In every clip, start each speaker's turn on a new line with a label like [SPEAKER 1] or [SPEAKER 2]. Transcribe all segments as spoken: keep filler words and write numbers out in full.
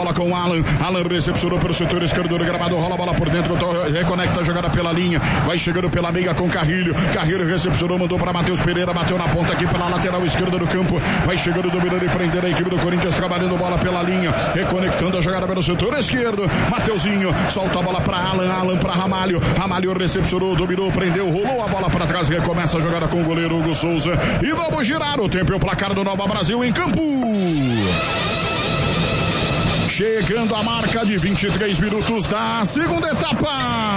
[SPEAKER 1] bola com o Alan. Alan recepcionou pelo setor esquerdo do gramado, rola a bola por dentro, reconecta a jogada pela linha, vai chegando pela meia com Carrilho. Carrilho recepcionou, mandou para Matheus Pereira, bateu na ponta aqui pela lateral esquerda do campo, vai chegando, dominando e prendendo a equipe do Corinthians, trabalhando bola pela linha, reconectando a jogada pelo setor esquerdo. Mateuzinho solta a bola para Alan, Alan para Ramalho, Ramalho recepcionou, dominou, prendeu, rolou a bola para trás, recomeça a jogada com o goleiro Hugo Souza. E vamos girar o tempo e o placar do Nova Brasil em campo. Chegando a marca de vinte e três minutos da segunda etapa.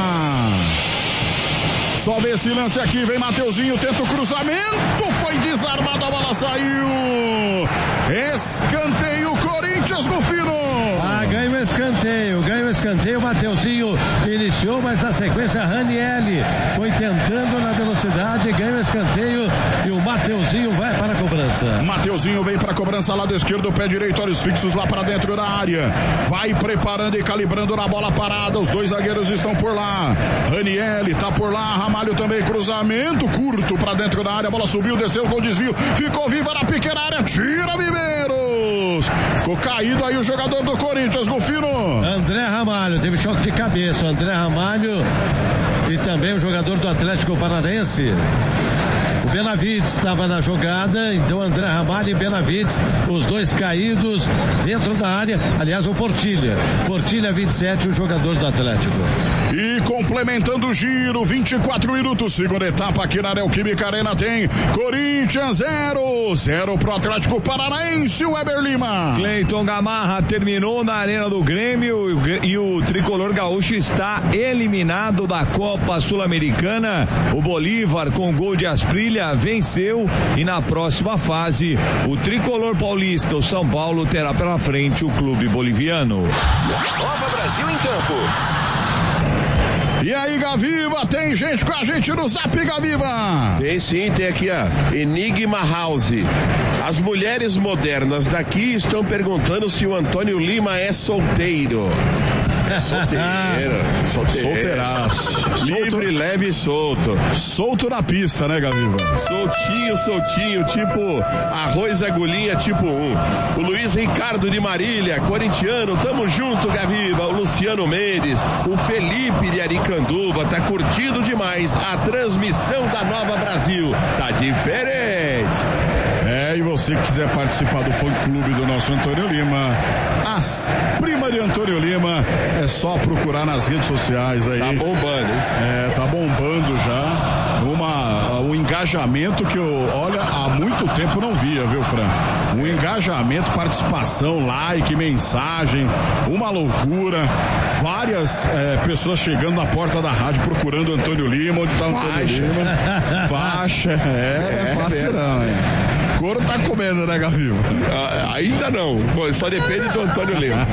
[SPEAKER 1] Só vê esse lance aqui, vem Mateuzinho, tenta o cruzamento, foi desarmado, a bola saiu. Escanteio, Corinthians no fino.
[SPEAKER 2] Ah, ganha o escanteio, ganha o escanteio, Mateuzinho iniciou, mas na sequência Ranielli foi tentando na velocidade, ganha o escanteio e o Mateuzinho vai para a cobrança.
[SPEAKER 1] Mateuzinho vem para a cobrança, lado esquerdo, pé direito, olhos fixos lá para dentro da área, vai preparando e calibrando na bola parada, os dois zagueiros estão por lá, Ranielli tá por lá, Ramalho também, cruzamento curto para dentro da área, a bola subiu, desceu com desvio, ficou viva na pequena área, tira Viveiros, ficou caído aí o jogador do Corinthians, Golfino.
[SPEAKER 2] André Ramalho, teve choque de cabeça, André Ramalho e também o jogador do Atlético Paranaense. O Benavides estava na jogada, então André Ramalho e Benavides, os dois caídos dentro da área. Aliás, o Portilha. Portilha vinte e sete, o jogador do Atlético.
[SPEAKER 1] E complementando o giro, vinte e quatro minutos, segunda etapa aqui na Neoquímica Arena tem Corinthians zero, zero pro Atlético Paranaense, o Weber Lima.
[SPEAKER 3] Cleiton Gamarra terminou na Arena do Grêmio e o tricolor gaúcho está eliminado da Copa Sul-Americana. O Bolívar, com gol de Asprilha, venceu e na próxima fase o tricolor paulista, o São Paulo, terá pela frente o clube boliviano.
[SPEAKER 4] Nova Brasil em campo.
[SPEAKER 1] E aí, Gaviva, tem gente com a gente no Zap, Gaviva?
[SPEAKER 5] Tem sim, tem aqui a Enigma House. As mulheres modernas daqui estão perguntando se o Antônio Lima é solteiro. É solteiro, solteiro.
[SPEAKER 1] Solteiraço.
[SPEAKER 5] Livre, solto, leve e solto.
[SPEAKER 1] Solto na pista, né, Gaviva?
[SPEAKER 5] Soltinho, soltinho, tipo arroz agulhinha tipo um. O Luiz Ricardo de Marília, corintiano, tamo junto, Gaviva. O Luciano Mendes, o Felipe de Aricanduva, tá curtindo demais a transmissão da Nova Brasil. Tá diferente.
[SPEAKER 1] É, e você que quiser participar do fã-clube do nosso Antônio Lima, as primas de Antônio Lima, é só procurar nas redes sociais aí.
[SPEAKER 5] Tá bombando, hein?
[SPEAKER 1] É, tá bombando já. Uma, um engajamento que eu, olha, há muito tempo não via, viu, Fran? Um engajamento, participação, like, mensagem, uma loucura. Várias é, pessoas chegando na porta da rádio procurando Antônio Lima, onde tá o Antônio Lima. Faixa, é, é fácil não, hein? Couro tá comendo, né, Gaviva?
[SPEAKER 5] Ah, ainda não, só depende do Antônio Lima.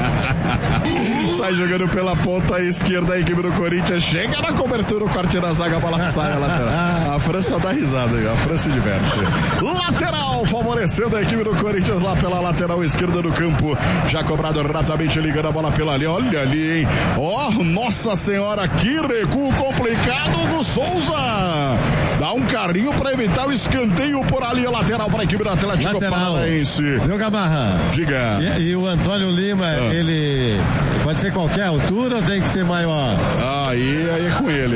[SPEAKER 1] Sai jogando pela ponta esquerda a equipe do Corinthians, chega na cobertura, o corte da zaga, a bola sai a lateral. A França dá risada aí, a França se diverte. Lateral, favorecendo a equipe do Corinthians lá pela lateral esquerda do campo, já cobrado rapidamente, ligando a bola pela ali, olha ali, hein? Ó, oh, nossa senhora, que recuo complicado, Hugo Souza. Dá um carrinho para evitar o escanteio por ali, a lateral para a equipe do Atlético Paranaense.
[SPEAKER 2] Viu, Gamarra?
[SPEAKER 1] Diga.
[SPEAKER 2] E, e o Antônio Lima, ah. ele pode ser qualquer altura ou tem que ser maior?
[SPEAKER 1] Aí, aí é com ele.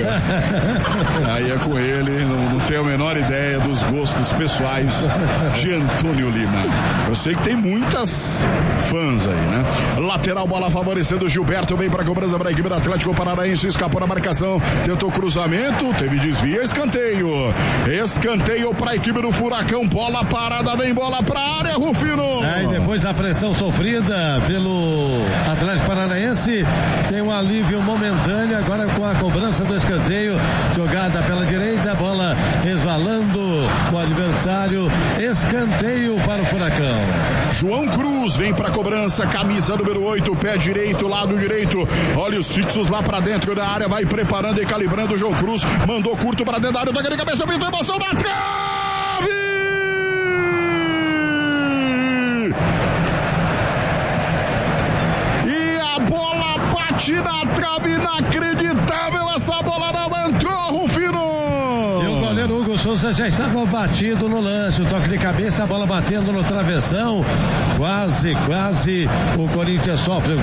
[SPEAKER 1] Aí é com ele. Não, não tenho a menor ideia dos gostos pessoais de Antônio Lima. Eu sei que tem muitas fãs aí, né? Lateral, bola favorecendo o Gilberto, vem para a cobrança para a equipe do Atlético Paranaense, escapou na marcação, tentou cruzamento, teve desvio, escanteio. Escanteio para a equipe do Furacão, bola parada, vem bola para a área, Rufino.
[SPEAKER 2] É, e depois da pressão sofrida pelo Atlético Paranaense, tem um alívio momentâneo agora com a cobrança do escanteio, jogada pela direita, bola resvalando o adversário, escanteio para o Furacão.
[SPEAKER 1] João Cruz vem para a cobrança, camisa número oito, pé direito, lado direito, olhos fixos lá para dentro da área, vai preparando e calibrando o João Cruz, mandou curto para dentro da área, toca de cabeça, pintou, emoção na trave! E a bola bate na trave, inacreditável, essa bola não entrou, Rufino!
[SPEAKER 2] E o goleiro Hugo Souza já estava batido no lance, o toque de cabeça, a bola batendo no travessão, quase, quase o Corinthians sofre